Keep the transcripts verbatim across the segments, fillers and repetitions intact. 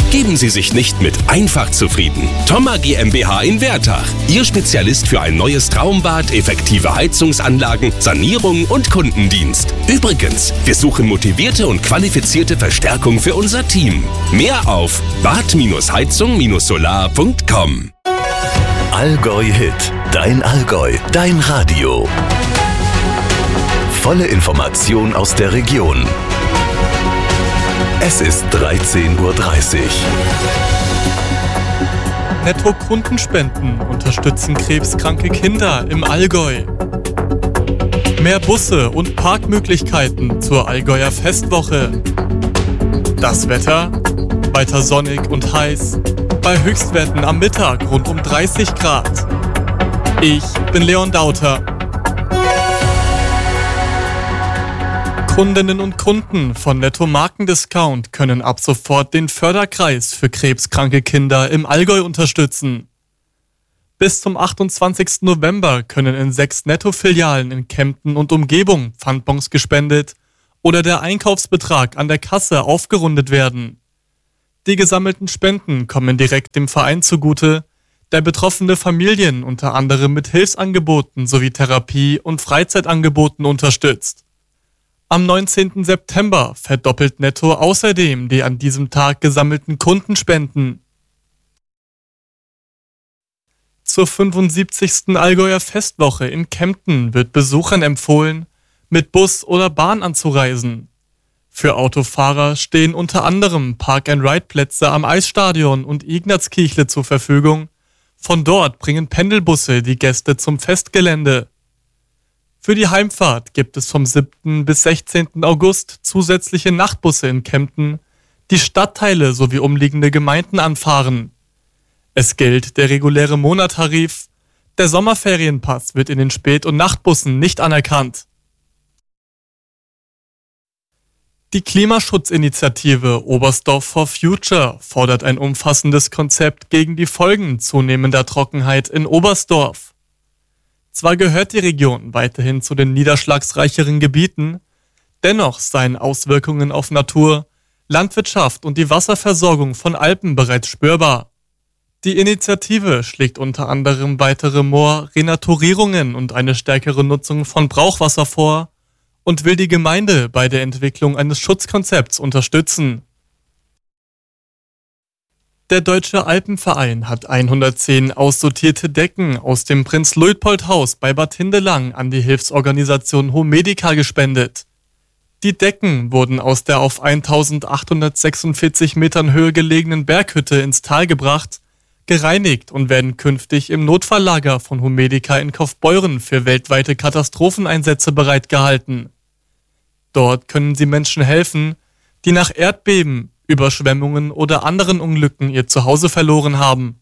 Geben Sie sich nicht mit einfach zufrieden. Thoma GmbH in Wertach. Ihr Spezialist für ein neues Traumbad, effektive Heizungsanlagen, Sanierung und Kundendienst. Übrigens, wir suchen motivierte und qualifizierte Verstärkung für unser Team. Mehr auf bad heizung solar punkt com. Allgäu Hit. Dein Allgäu. Dein Radio. Volle Information aus der Region. Es ist dreizehn Uhr dreißig. Netto-Kundenspenden unterstützen krebskranke Kinder im Allgäu. Mehr Busse und Parkmöglichkeiten zur Allgäuer Festwoche. Das Wetter? Weiter sonnig und heiß. Bei Höchstwerten am Mittag rund um dreißig Grad. Ich bin Leon Dauter. Kundinnen und Kunden von Netto Markendiscount können ab sofort den Förderkreis für krebskranke Kinder im Allgäu unterstützen. Bis zum achtundzwanzigsten November können in sechs Netto-Filialen in Kempten und Umgebung Pfandbons gespendet oder der Einkaufsbetrag an der Kasse aufgerundet werden. Die gesammelten Spenden kommen direkt dem Verein zugute, der betroffene Familien unter anderem mit Hilfsangeboten sowie Therapie- und Freizeitangeboten unterstützt. Am neunzehnten September verdoppelt Netto außerdem die an diesem Tag gesammelten Kundenspenden. Zur fünfundsiebzigsten Allgäuer Festwoche in Kempten wird Besuchern empfohlen, mit Bus oder Bahn anzureisen. Für Autofahrer stehen unter anderem Park-and-Ride-Plätze am Eisstadion und Ignazkirchle zur Verfügung. Von dort bringen Pendelbusse die Gäste zum Festgelände. Für die Heimfahrt gibt es vom siebten bis sechzehnten August zusätzliche Nachtbusse in Kempten, die Stadtteile sowie umliegende Gemeinden anfahren. Es gilt der reguläre Monattarif. Der Sommerferienpass wird in den Spät- und Nachtbussen nicht anerkannt. Die Klimaschutzinitiative Oberstdorf for Future fordert ein umfassendes Konzept gegen die Folgen zunehmender Trockenheit in Oberstdorf. Zwar gehört die Region weiterhin zu den niederschlagsreicheren Gebieten, dennoch seien Auswirkungen auf Natur, Landwirtschaft und die Wasserversorgung von Alpen bereits spürbar. Die Initiative schlägt unter anderem weitere Moor-, Renaturierungen und eine stärkere Nutzung von Brauchwasser vor und will die Gemeinde bei der Entwicklung eines Schutzkonzepts unterstützen. Der Deutsche Alpenverein hat hundertzehn aussortierte Decken aus dem Prinz-Luitpold-Haus bei Bad Hindelang an die Hilfsorganisation Homedica gespendet. Die Decken wurden aus der auf eintausendachthundertsechsundvierzig Metern Höhe gelegenen Berghütte ins Tal gebracht, gereinigt und werden künftig im Notfalllager von Homedica in Kaufbeuren für weltweite Katastropheneinsätze bereitgehalten. Dort können sie Menschen helfen, die nach Erdbeben, Überschwemmungen oder anderen Unglücken ihr Zuhause verloren haben.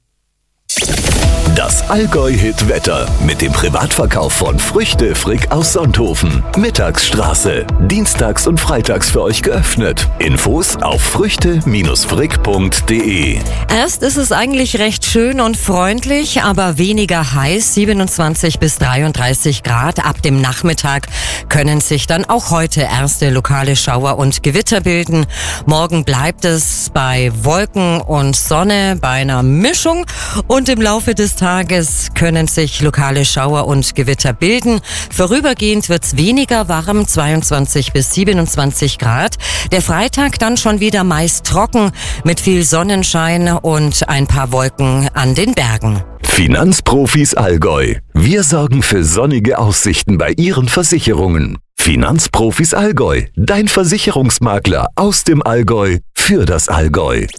Das Allgäu-Hit-Wetter mit dem Privatverkauf von Früchte Frick aus Sonthofen. Mittagsstraße. Dienstags und freitags für euch geöffnet. Infos auf früchte frick punkt de. Erst ist es eigentlich recht schön und freundlich, aber weniger heiß, siebenundzwanzig bis dreiunddreißig Grad. Ab dem Nachmittag können sich dann auch heute erste lokale Schauer und Gewitter bilden. Morgen bleibt es bei Wolken und Sonne, bei einer Mischung, und im Laufe des Tages können sich lokale Schauer und Gewitter bilden. Vorübergehend wird es weniger warm, zweiundzwanzig bis siebenundzwanzig Grad. Der Freitag dann schon wieder meist trocken mit viel Sonnenschein und ein paar Wolken an den Bergen. Finanzprofis Allgäu. Wir sorgen für sonnige Aussichten bei Ihren Versicherungen. Finanzprofis Allgäu. Dein Versicherungsmakler aus dem Allgäu für das Allgäu.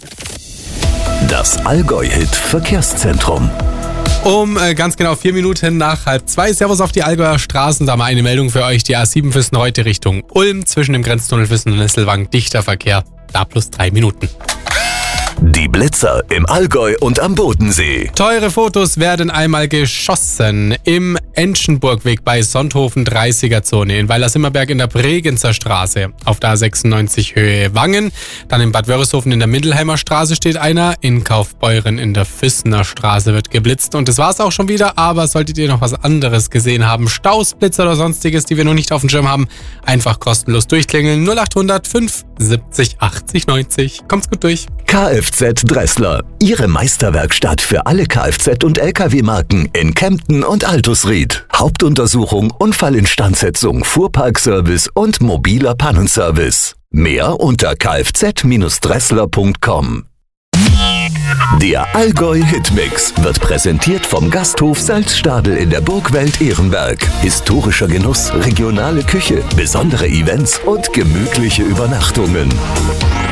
Das Allgäu-Hit Verkehrszentrum. Um äh, ganz genau vier Minuten nach halb zwei. Servus auf die Allgäuer Straßen. Da mal eine Meldung für euch. Die A sieben Füssen heute Richtung Ulm. Zwischen dem Grenztunnel Füssen und Nesselwang dichter Verkehr. Da plus drei Minuten. Die Blitzer im Allgäu und am Bodensee. Teure Fotos werden einmal geschossen. Im Enschenburgweg bei Sonthofen dreißiger Zone. In Weiler-Simmerberg in der Bregenzer Straße. Auf der A sechsundneunzig Höhe Wangen. Dann in Bad Wörishofen in der Mindelheimer Straße steht einer. In Kaufbeuren in der Füssener Straße wird geblitzt. Und das war's auch schon wieder. Aber solltet ihr noch was anderes gesehen haben, Staus, Blitzer oder sonstiges, die wir noch nicht auf dem Schirm haben, einfach kostenlos durchklingeln. null achthundert fünf siebzig achtzig neunzig. Kommt's gut durch. Kfz Kfz Dressler. Ihre Meisterwerkstatt für alle Kfz- und L K W-Marken in Kempten und Altusried. Hauptuntersuchung, Unfallinstandsetzung, Fuhrparkservice und mobiler Pannenservice. Mehr unter kfz Dressler punkt com. Der Allgäu Hitmix wird präsentiert vom Gasthof Salzstadel in der Burgwelt Ehrenberg. Historischer Genuss, regionale Küche, besondere Events und gemütliche Übernachtungen.